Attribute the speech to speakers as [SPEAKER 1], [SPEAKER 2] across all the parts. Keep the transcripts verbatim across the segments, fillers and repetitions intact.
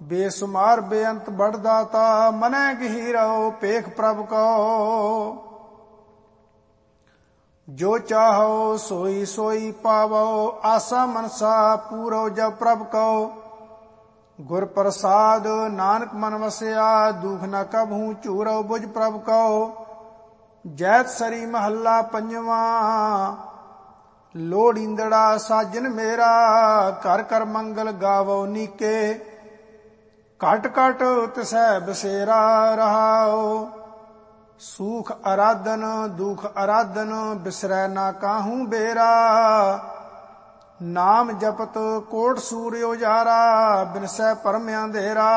[SPEAKER 1] बेसुमार बेअंत बड़दाता मनै गहीरो पेख प्रभ को। जो चाहो सोई सोई पावो आसा मनसा पूरो जब प्रभ को। गुर प्रसाद नानक मन वसया दुख न कबहू चूरो बुझ प्रभ को। जैत सरी महला पंजवा लोड़ींदड़ा साजन मेरा कर कर मंगल गावो नीके। कट कट तिसै बसेरा रहाओ सूख आराधन दुख आराधन बिसरै ना काहू बेरा। नाम जपत कोट सूर्य उजारा बिनसै परम अंधेरा।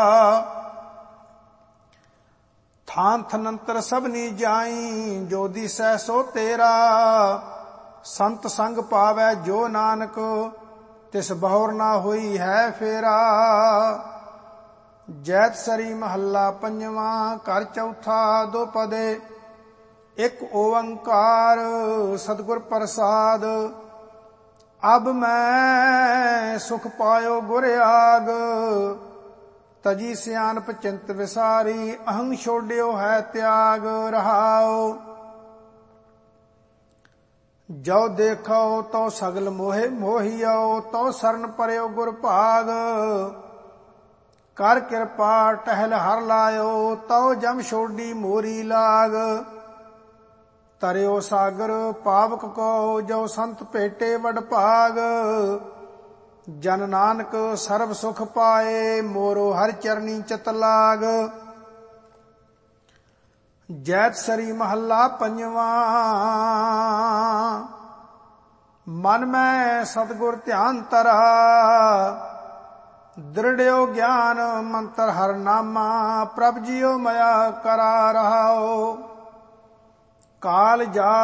[SPEAKER 1] थान थनंतर सबनी जाई जो दिसै सो तेरा। संत संग पावै जो नानक तिस बहुर ना होई है फेरा। जैत सरी महला पंजवा कर चौथा दो पदे। एक ओंकार सतगुर प्रसाद अब मैं सुख पायो गुर आग। तजी सियानप चिंत विसारी अहं छोड़ियो है त्याग रहाओ। जो देखो तो सगल मोहे मोहियो तो सरन परयो गुर भाग। कर कृपा टहल हर लायो तो जम छोड़ी मोरी लाग। तरयो सागर पावक को जो संत पेटे वड भाग। जन नानक सर्व सुख पाए मोरो हर चरनी चित लाग। जैत सरी महला पंजवा मन में सतगुर ध्यान तरा। दृढ़यो ज्ञान मंत्र हर नामा प्रभ जियो मया करा रहाओ। काल जा